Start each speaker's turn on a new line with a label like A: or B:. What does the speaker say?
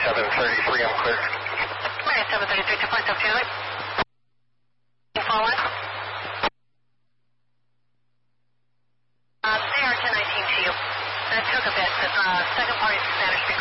A: 733, I'm clear.
B: Right, 733, 2.72. Fallen. They are 1019 to you. That took a bit because second party's Spanish